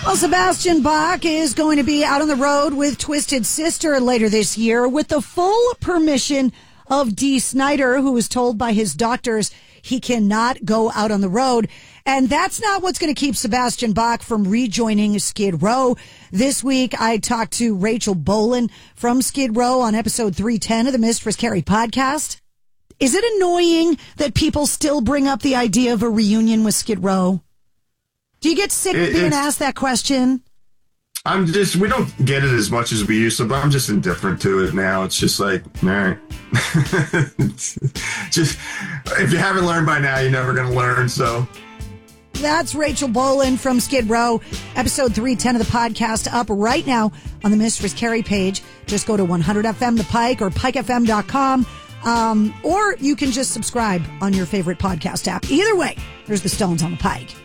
Well, Sebastian Bach is going to be out on the road with Twisted Sister later this year with the full permission of Dee Snider, who was told by his doctors he cannot go out on the road. And that's not what's going to keep Sebastian Bach from rejoining Skid Row. This week, I talked to Rachel Bolan from Skid Row on episode 310 of the Mistress Carrie podcast. Is it annoying that people still bring up the idea of a reunion with Skid Row? Do you get sick of being asked that question? We don't get it as much as we used to, but I'm just indifferent to it now. It's just like, all right. Just, if you haven't learned by now, you're never going to learn, so. That's Rachel Bolan from Skid Row. Episode 310 of the podcast up right now on the Mistress Carrie page. Just go to 100FM The Pike or pikefm.com. Or you can just subscribe on your favorite podcast app. Either way, there's the Stones on the Pike.